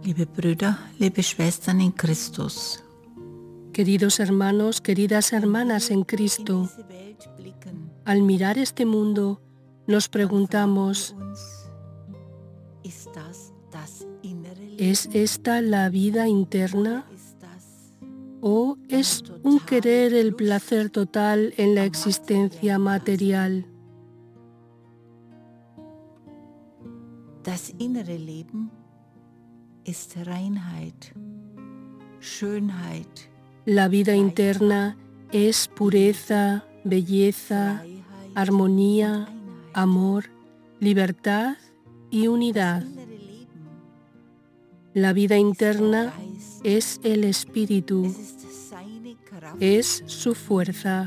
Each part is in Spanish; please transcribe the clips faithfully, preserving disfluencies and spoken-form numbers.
Liebe Brüder, liebe Schwestern in Christus. Queridos hermanos, queridas hermanas en Cristo, al mirar este mundo nos preguntamos, ¿es esta la vida interna? ¿O es un querer el placer total en la existencia material? Das innere Leben ist Reinheit, Schönheit. La vida interna es pureza, belleza, armonía, amor, libertad y unidad. La vida interna es el espíritu, es su fuerza,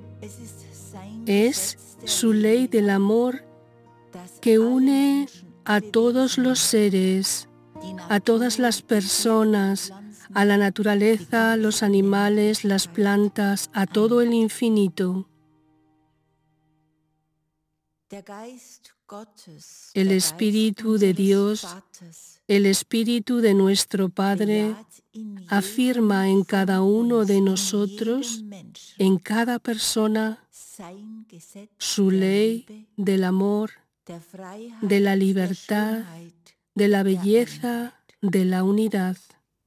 es su ley del amor que une a todos los seres, a todas las personas, a la naturaleza, los animales, las plantas, a todo el infinito. El Espíritu de Dios, el Espíritu de nuestro Padre, afirma en cada uno de nosotros, en cada persona, su ley del amor, de la libertad, de la belleza, de la unidad.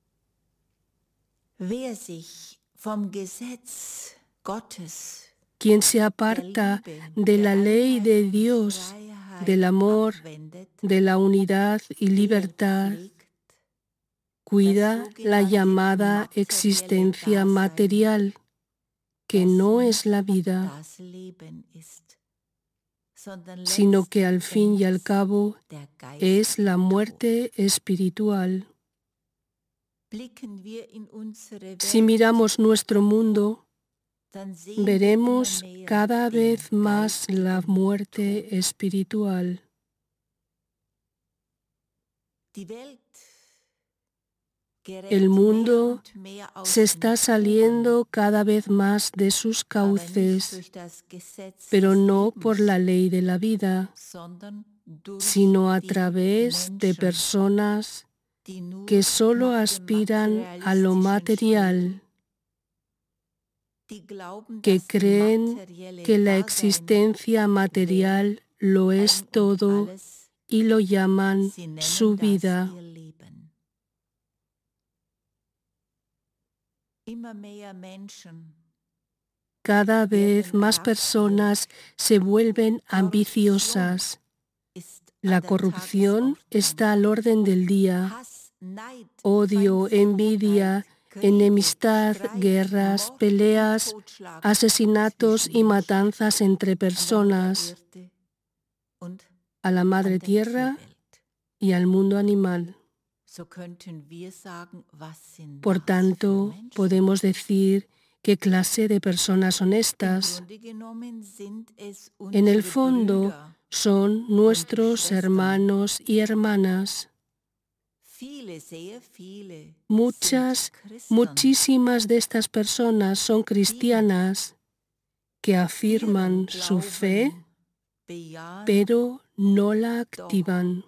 Quien se aparta de la ley de Dios, del amor, de la unidad y libertad, cuida la llamada existencia material, que no es la vida, sino que al fin y al cabo es la muerte espiritual. Si miramos nuestro mundo, veremos cada vez más la muerte espiritual. El mundo se está saliendo cada vez más de sus cauces, pero no por la ley de la vida, sino a través de personas que solo aspiran a lo material, que creen que la existencia material lo es todo y lo llaman su vida. Cada vez más personas se vuelven ambiciosas. La corrupción está al orden del día. Odio, envidia, enemistad, guerras, peleas, asesinatos y matanzas entre personas, a la madre tierra y al mundo animal. Por tanto, podemos decir qué clase de personas son estas. En el fondo, son nuestros hermanos y hermanas. Muchas, muchísimas de estas personas son cristianas que afirman su fe, pero no la activan.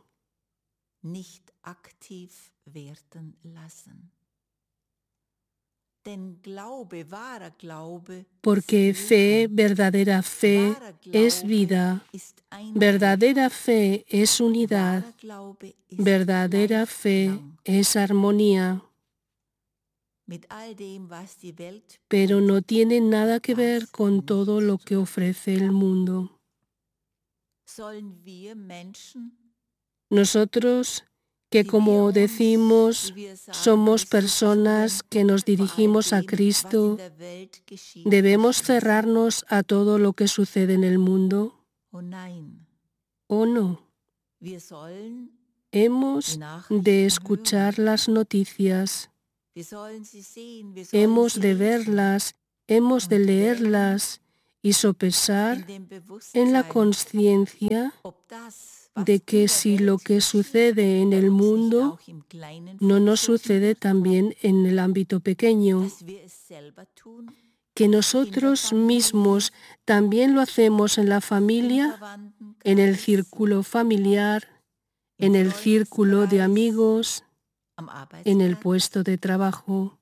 Porque fe, verdadera fe, es vida. Verdadera fe es unidad. Verdadera fe es armonía. Pero no tiene nada que ver con todo lo que ofrece el mundo. Nosotros, que como decimos, somos personas que nos dirigimos a Cristo, ¿debemos cerrarnos a todo lo que sucede en el mundo? ¿O no? Hemos de escuchar las noticias, hemos de verlas, hemos de leerlas y sopesar en la conciencia de que si lo que sucede en el mundo no nos sucede también en el ámbito pequeño, que nosotros mismos también lo hacemos en la familia, en el círculo familiar, en el círculo de amigos, en el puesto de trabajo.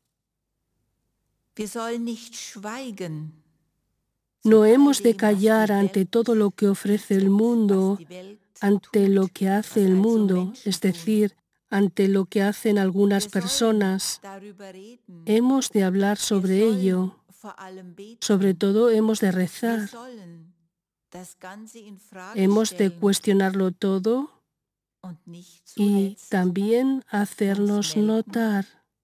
No hemos de callar ante todo lo que ofrece el mundo, ante lo que hace el mundo, es decir, ante lo que hacen algunas personas. Hemos de hablar sobre ello. Sobre todo hemos de rezar. Hemos de cuestionarlo todo y también hacernos notar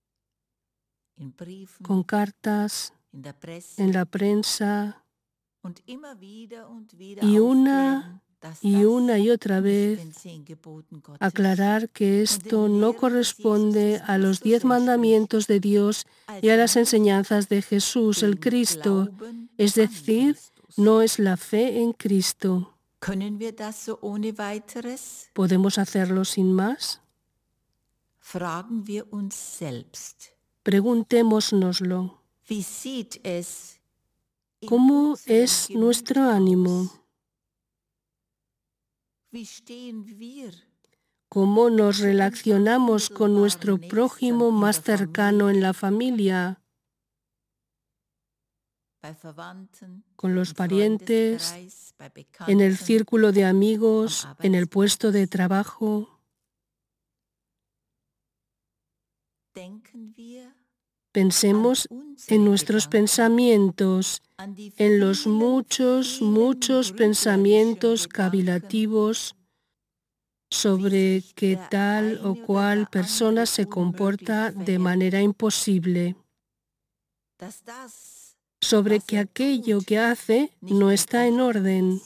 con cartas, en la prensa y una y una y otra vez aclarar que esto no corresponde a los diez mandamientos de Dios y a las enseñanzas de Jesús, el Cristo, es decir, no es la fe en Cristo. ¿Podemos hacerlo sin más? Preguntémonoslo. ¿Cómo es nuestro ánimo? ¿Cómo nos relacionamos con nuestro prójimo más cercano en la familia? Con los parientes, en el círculo de amigos, en el puesto de trabajo. Pensemos en nuestros pensamientos, en los muchos, muchos pensamientos cavilativos sobre que tal o cual persona se comporta de manera imposible, sobre que aquello que hace no está en orden.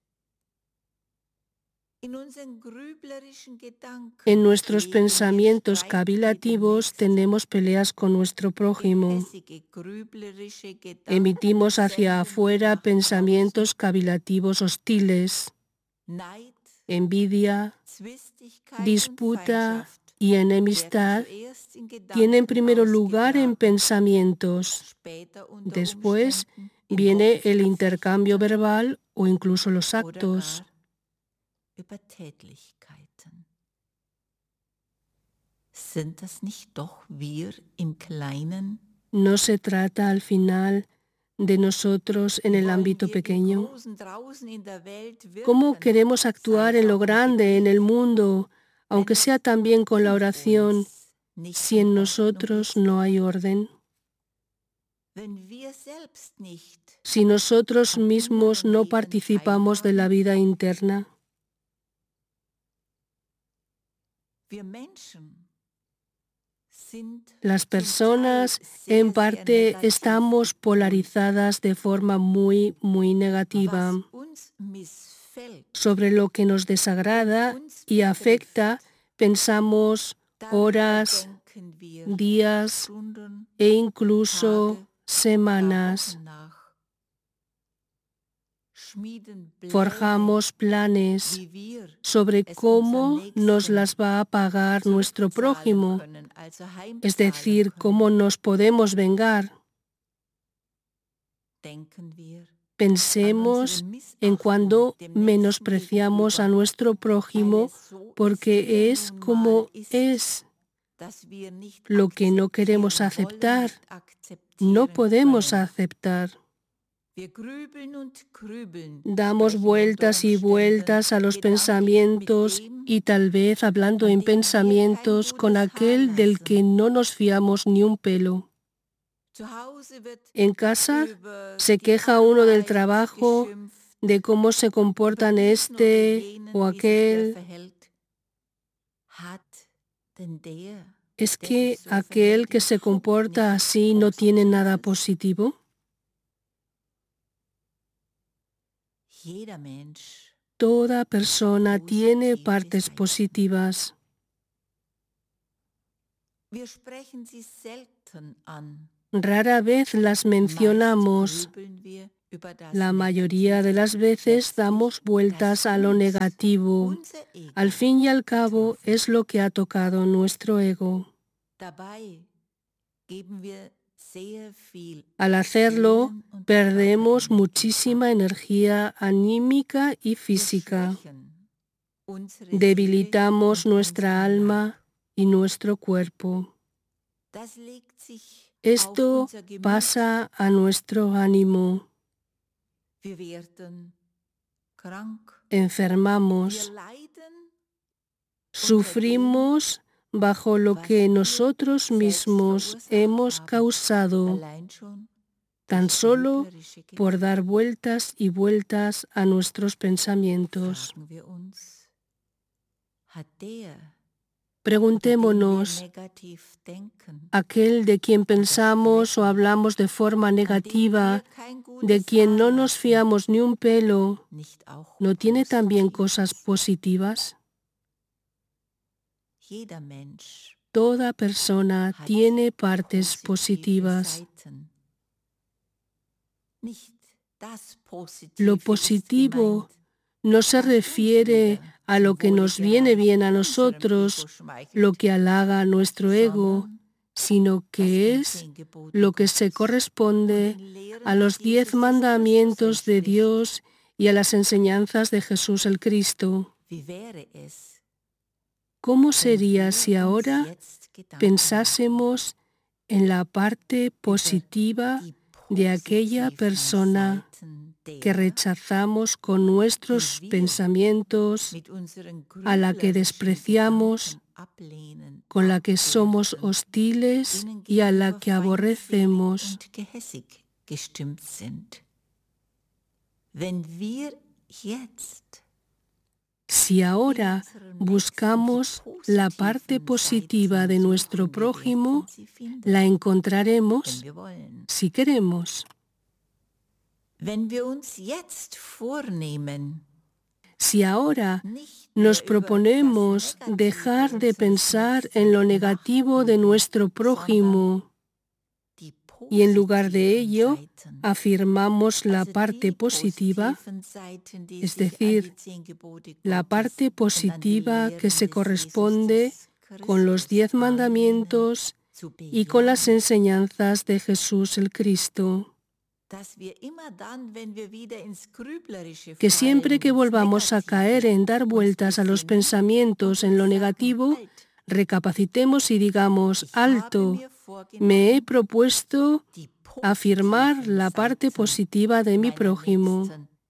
En nuestros pensamientos cavilativos tenemos peleas con nuestro prójimo. Emitimos hacia afuera pensamientos cavilativos hostiles, envidia, disputa y enemistad tienen primero lugar en pensamientos. Después viene el intercambio verbal o incluso los actos. ¿No se trata al final de nosotros en el ámbito pequeño? ¿Cómo queremos actuar en lo grande, en el mundo, aunque sea también con la oración, si en nosotros no hay orden? Si nosotros mismos no participamos de la vida interna. Las personas, en parte, estamos polarizadas de forma muy, muy negativa. Sobre lo que nos desagrada y afecta, pensamos horas, días e incluso semanas. Forjamos planes sobre cómo nos las va a pagar nuestro prójimo, es decir, cómo nos podemos vengar. Pensemos en cuando menospreciamos a nuestro prójimo porque es como es. Lo que no queremos aceptar, no podemos aceptar. Damos vueltas y vueltas a los pensamientos y tal vez hablando en pensamientos con aquel del que no nos fiamos ni un pelo. En casa se queja uno del trabajo, de cómo se comportan este o aquel. ¿Es que aquel que se comporta así no tiene nada positivo? Toda persona tiene partes positivas. Rara vez las mencionamos. La mayoría de las veces damos vueltas a lo negativo. Al fin y al cabo es lo que ha tocado nuestro ego. Al hacerlo, perdemos muchísima energía anímica y física. Debilitamos nuestra alma y nuestro cuerpo. Esto pasa a nuestro ánimo. Enfermamos, sufrimos bajo lo que nosotros mismos hemos causado, tan solo por dar vueltas y vueltas a nuestros pensamientos. Preguntémonos, aquel de quien pensamos o hablamos de forma negativa, de quien no nos fiamos ni un pelo, ¿no tiene también cosas positivas? Toda persona tiene partes positivas. Lo positivo no se refiere a lo que nos viene bien a nosotros, lo que halaga nuestro ego, sino que es lo que se corresponde a los diez mandamientos de Dios y a las enseñanzas de Jesús el Cristo. ¿Cómo sería si ahora pensásemos en la parte positiva de aquella persona que rechazamos con nuestros pensamientos, a la que despreciamos, con la que somos hostiles y a la que aborrecemos? Si ahora buscamos la parte positiva de nuestro prójimo, la encontraremos si queremos. Si ahora nos proponemos dejar de pensar en lo negativo de nuestro prójimo y en lugar de ello afirmamos la parte positiva, es decir, la parte positiva que se corresponde con los diez mandamientos y con las enseñanzas de Jesús el Cristo, que siempre que volvamos a caer en dar vueltas a los pensamientos en lo negativo, recapacitemos y digamos, alto, me he propuesto afirmar la parte positiva de mi prójimo.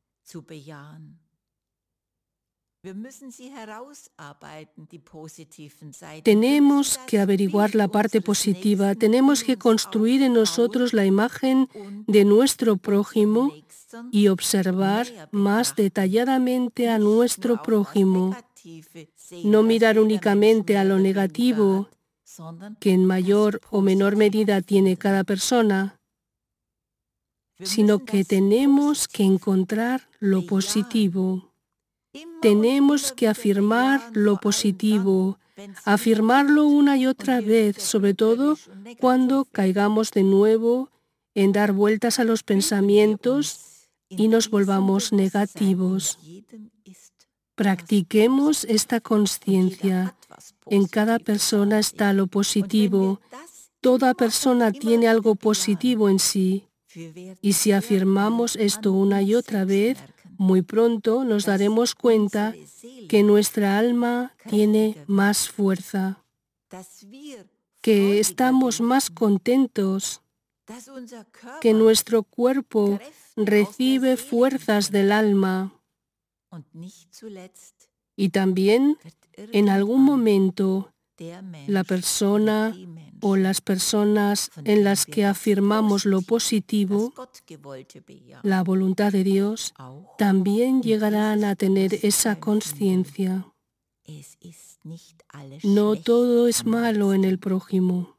Tenemos que averiguar la parte positiva, tenemos que construir en nosotros la imagen de nuestro prójimo y observar más detalladamente a nuestro prójimo. No mirar únicamente a lo negativo, que en mayor o menor medida tiene cada persona, sino que tenemos que encontrar lo positivo. Tenemos que afirmar lo positivo, afirmarlo una y otra vez, sobre todo cuando caigamos de nuevo en dar vueltas a los pensamientos y nos volvamos negativos. Practiquemos esta consciencia. En cada persona está lo positivo. Toda persona tiene algo positivo en sí. Y si afirmamos esto una y otra vez, muy pronto nos daremos cuenta que nuestra alma tiene más fuerza, que estamos más contentos, que nuestro cuerpo recibe fuerzas del alma. Y también, en algún momento, la persona o las personas en las que afirmamos lo positivo, la voluntad de Dios, también llegarán a tener esa conciencia. No todo es malo en el prójimo.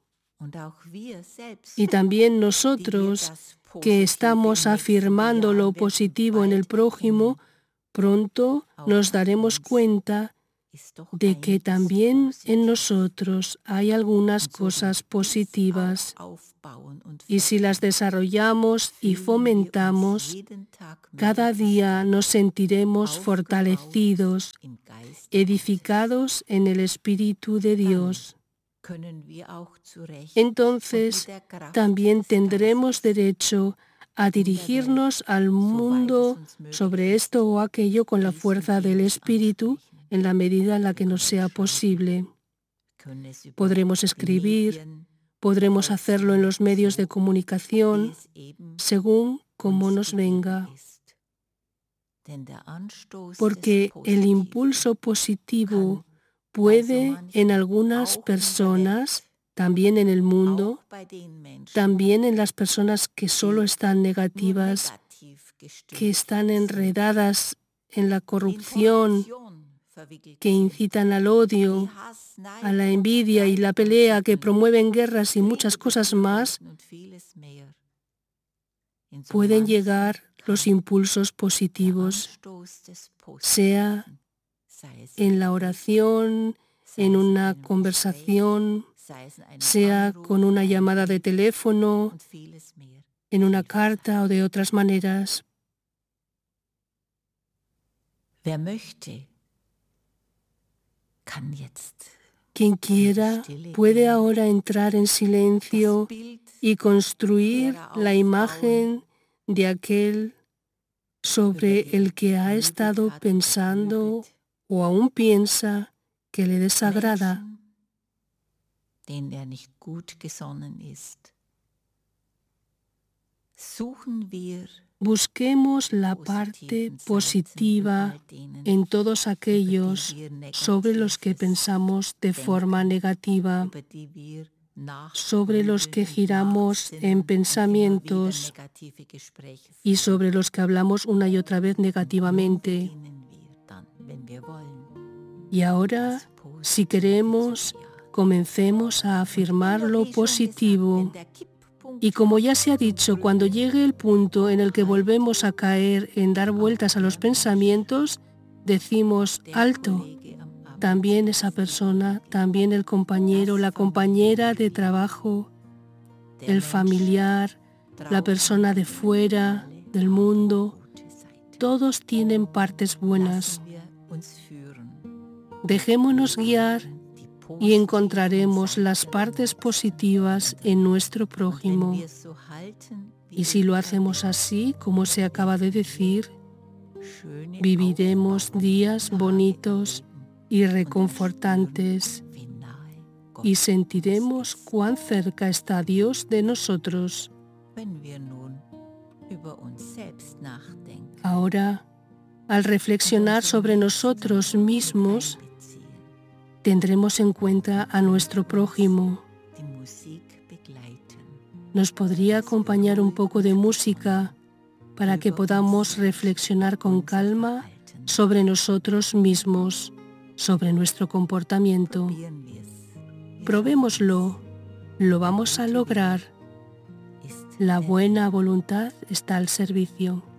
Y también nosotros, que estamos afirmando lo positivo en el prójimo, pronto nos daremos cuenta de que también en nosotros hay algunas cosas positivas, y si las desarrollamos y fomentamos, cada día nos sentiremos fortalecidos, edificados en el Espíritu de Dios. Entonces, también tendremos derecho a dirigirnos al mundo sobre esto o aquello con la fuerza del Espíritu, en la medida en la que nos sea posible. Podremos escribir, podremos hacerlo en los medios de comunicación, según como nos venga. Porque el impulso positivo puede en algunas personas, también en el mundo, también en las personas que solo están negativas, que están enredadas en la corrupción, que incitan al odio, a la envidia y la pelea, que promueven guerras y muchas cosas más, pueden llegar los impulsos positivos, sea en la oración, en una conversación, sea con una llamada de teléfono, en una carta o de otras maneras. Quien quiera puede ahora entrar en silencio y construir la imagen de aquel sobre el que ha estado pensando o aún piensa que le desagrada. Busquemos la parte positiva en todos aquellos sobre los que pensamos de forma negativa, sobre los que giramos en pensamientos y sobre los que hablamos una y otra vez negativamente. Y ahora, si queremos, comencemos a afirmar lo positivo. Y como ya se ha dicho, cuando llegue el punto en el que volvemos a caer en dar vueltas a los pensamientos, decimos alto. También esa persona, también el compañero, la compañera de trabajo, el familiar, la persona de fuera, del mundo, todos tienen partes buenas. Dejémonos guiar y encontraremos las partes positivas en nuestro prójimo. Y si lo hacemos así, como se acaba de decir, viviremos días bonitos y reconfortantes y sentiremos cuán cerca está Dios de nosotros. Ahora, al reflexionar sobre nosotros mismos, tendremos en cuenta a nuestro prójimo. Nos podría acompañar un poco de música para que podamos reflexionar con calma sobre nosotros mismos, sobre nuestro comportamiento. Probémoslo, lo vamos a lograr. La buena voluntad está al servicio.